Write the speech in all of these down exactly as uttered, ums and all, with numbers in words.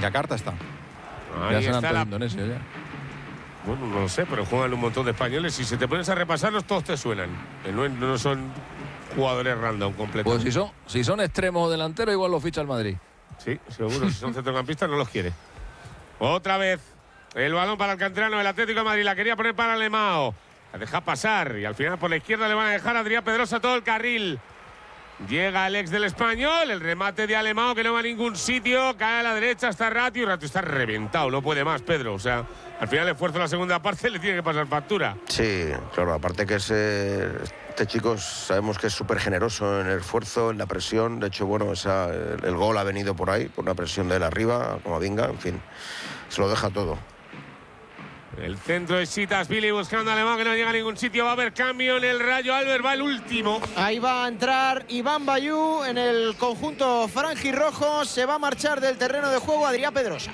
Yakarta está. Ahí ya se han está la... la... Indonesia ya. Bueno, no lo sé, pero juegan un montón de españoles y si te pones a repasarlos todos te suenan. No, no son jugadores random completos. Pues si son, si son extremos o delanteros, igual los ficha el Madrid. Sí, seguro. Si son centrocampistas no los quiere. Otra vez el balón para el canterano del Atlético de Madrid. La quería poner para Alemão. La deja pasar y al final por la izquierda le van a dejar a Adrián Pedrosa todo el carril. Llega el ex del Español, el remate de Alemão que no va a ningún sitio, cae a la derecha, está Ratio, Ratio está reventado, no puede más, Pedro. O sea, al final el esfuerzo de la segunda parte le tiene que pasar factura. Sí, claro, aparte que es, eh, este chico sabemos que es súper generoso en el esfuerzo, en la presión. De hecho, bueno, esa, el, el gol ha venido por ahí, por una presión de él arriba, como Vinga, en fin, se lo deja todo. El centro de Sitas, Billy buscando a Alemão que no llega a ningún sitio. Va a haber cambio en el Rayo. Albert va el último. Ahí va a entrar Iván Bayú en el conjunto franjirrojo. Se va a marchar del terreno de juego Adrián Pedrosa.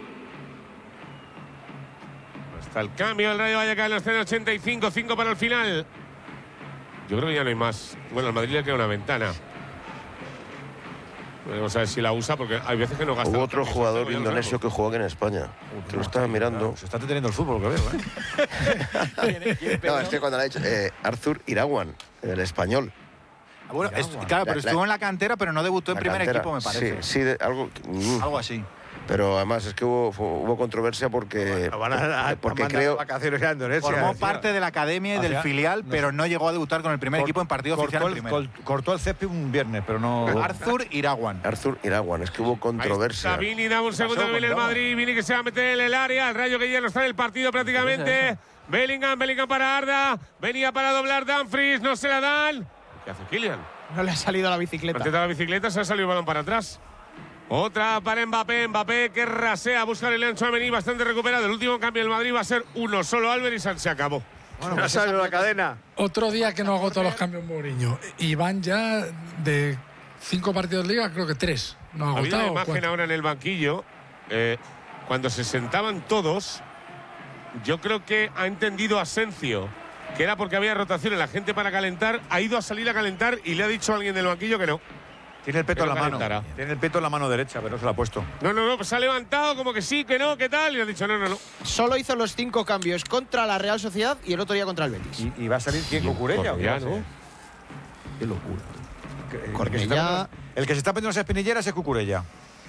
Hasta el cambio del Rayo Vallecano en el ochenta y cinco, cinco para el final. Yo creo que ya no hay más. Bueno, al Madrid le queda una ventana. Vamos a ver si la usa porque hay veces que no gasta. Hubo otro jugador indonesio que jugó aquí en España. Que lo estaba mirando. Se está deteniendo el fútbol, que veo, ¿eh? No, es que cuando lo ha dicho eh, Arthur Irawan, el español. Bueno, es, claro, pero La- estuvo la- en la cantera, pero no debutó en La primer cantera. equipo, me parece. Sí, sí, de- algo, mm, Algo así. pero además es que hubo, hubo controversia porque, Lo van a, a, porque a creo... vacaciones a Indonesia. Formó encima. parte de la academia y del Hacia- filial, no pero sé. no llegó a debutar con el primer Cort- equipo en partido cortó oficial en el, primera. col- cortó el césped un viernes, pero no. Arthur Irawan. Arthur Irawan, es que hubo controversia. Ahí está Vini, dame un segundo que pasó viene el con Madrid. Vini que se va a meter en el área. El Rayo que ya no está en el partido prácticamente. Bellingham, Bellingham para Arda. Venía para doblar Dumfries, no se la dan. ¿Qué hace Kylian? No le ha salido la bicicleta. Anteta la bicicleta, se ha salido el balón para atrás. Otra para Mbappé, Mbappé que rasea, busca el Lenzo Amení, bastante recuperado. El último cambio del Madrid va a ser uno solo, Álvarez, y se acabó. Bueno, ya salió la cadena. Otro día que no agotó los cambios Mourinho. Y van ya de cinco partidos de liga, creo que tres. No ha Había una agotado. imagen cuatro. ahora en el banquillo, eh, cuando se sentaban todos, yo creo que ha entendido Asencio que era porque había rotación en la gente para calentar, ha ido a salir a calentar y le ha dicho a alguien del banquillo que no. Tiene el peto Que en la no mano. calentara. Tiene el peto en la mano derecha, pero no se lo ha puesto. No, no, no, pues se ha levantado como que sí, que no, que tal, y le ha dicho no, no, no. Solo hizo los cinco cambios contra la Real Sociedad y el otro día contra el Betis. ¿Y, y va a salir quién? ¿Cucurella? ¿O qué va a Correa, ¿no? ser? Qué locura. Que- El que, se Cornellá. está poniendo, el que se está poniendo las espinilleras es Cucurella.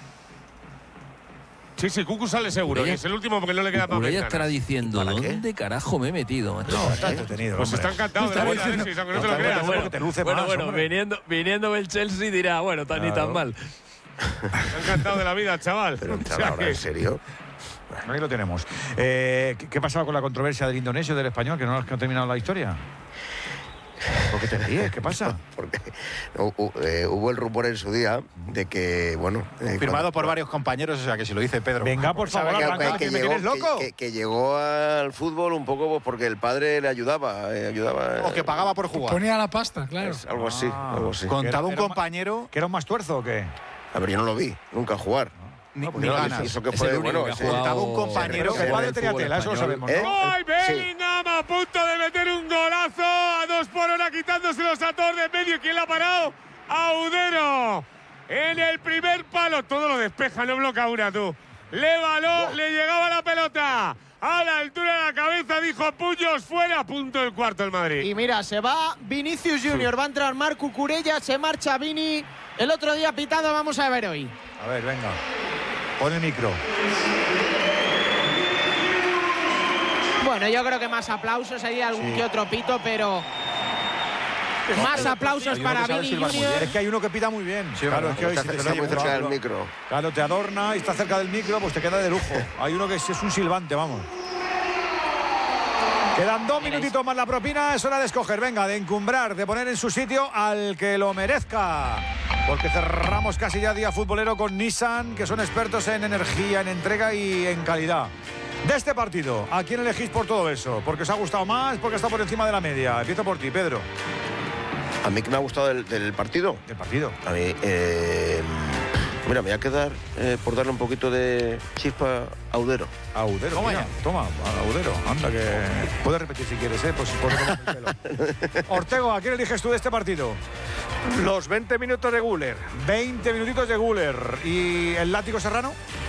Sí, sí, Cucu sale seguro, Cucurella- y es el último porque no le queda para Cucurella estará diciendo, ¿Para qué? ¿dónde carajo me he metido, macho? No, está entretenido. Pues hombre. está encantado de la vida, Alexis, aunque no te lo Está creas. entretenido porque te luce bueno, más, bueno, hombre. viniendo, viniendo del Chelsea dirá, bueno, tan ni Claro. tan mal. Está encantado de la vida, chaval. Pero O entrar sea ahora, que- ¿en serio? Ahí lo tenemos. Eh, ¿qué, qué pasaba con la controversia del indonesio y del español? Que no, que no ha terminado la historia. ¿Por qué te ríes? ¿Qué pasa? Porque hu- hu- eh, hubo el rumor en su día de que, bueno... eh, Firmado cuando- por varios compañeros, o sea que si lo dice Pedro. Venga, por favor, que, arranca, que que me llegó, tienes loco. que- que- que llegó al fútbol un poco pues, porque el padre le ayudaba, eh, ayudaba O que pagaba por jugar. Ponía la pasta, claro. es algo así, Ah. algo así. Contaba Era- un era un compañero ¿Que era un más tuerzo o qué? A ver, yo no lo vi, nunca jugar. ni, No, pues ni yo lo ganas. Y eso que Es fue, el único bueno, que ha ese- jugado- Contaba un compañero Pero que el padre tenía tela, eso lo sabemos, ¿Eh? ¿no? ¡Ay, Sí. Bellingham a punto de meter un golazo a dos por hora quitándoselos a todos de medio! ¿Quién la ha parado? ¡Audero! En el primer palo, todo lo despeja, no bloquea una tú. Le baló, le llegaba la pelota a la altura de la cabeza, dijo puños fuera, punto el cuarto el Madrid. Y mira, se va Vinicius Junior, va a entrar Marc Cucurella, se marcha Vini. El otro día pitado, vamos a ver hoy. A ver, venga. Pon el micro. Bueno, yo creo que más aplausos, hay algún Sí. que otro pito, pero más aplausos Hay uno para que sabe Vini silbar muy Junior. Es que hay uno que pita muy bien. Sí, claro, verdad. es que hoy Está, si te está lo muy llevo, cerca del claro. micro. Claro, te adorna y está cerca del micro, pues te queda de lujo. Hay uno que es, es un silbante, vamos. Quedan dos minutitos más la propina, es hora de escoger, venga, de encumbrar, de poner en su sitio al que lo merezca. Porque cerramos casi ya día futbolero con Nissan, que son expertos en energía, en entrega y en calidad. De este partido, ¿a quién elegís por todo eso? ¿Porque os ha gustado más? ¿Porque está por encima de la media? Empiezo por ti, Pedro. A mí que me ha gustado del, del partido. Del partido. A mí, eh, mira, me voy a quedar eh, por darle un poquito de chispa a Audero. Audero, Toma mira, ya. toma, Audero, anda que... Puedes repetir si quieres, ¿eh? Pues por el pelo. Ortego, ¿a quién eliges tú de este partido? Los veinte minutos de Güler. veinte minutitos de Güler. ¿Y el látigo serrano?